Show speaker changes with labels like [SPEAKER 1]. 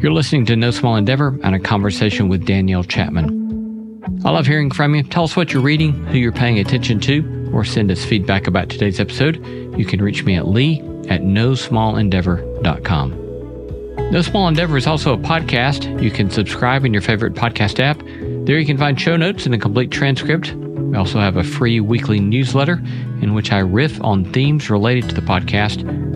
[SPEAKER 1] You're listening to No Small Endeavor and a conversation with Danielle Chapman. I love hearing from you. Tell us what you're reading, who you're paying attention to, or send us feedback about today's episode. You can reach me at lee@nosmallendeavor.com. No Small Endeavor is also a podcast. You can subscribe in your favorite podcast app. There you can find show notes and a complete transcript. We also have a free weekly newsletter in which I riff on themes related to the podcast.